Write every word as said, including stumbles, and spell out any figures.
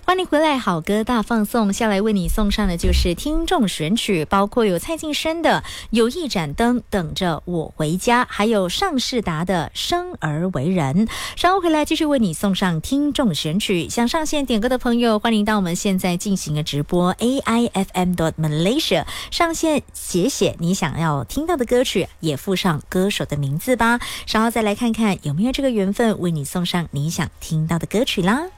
欢迎回来，好歌大放送，下来为你送上的就是听众选曲，包括有蔡敬生的有一盏灯等着我回家，还有尚世达的生而为人。稍后回来继续为你送上听众选曲，想上线点歌的朋友，欢迎到我们现在进行的直播 A I F M dot Malaysia 上线写写你想要听到的歌曲，也附上歌手的名字吧。稍后再来看看有没有这个缘分为你送上你想听到的歌曲啦。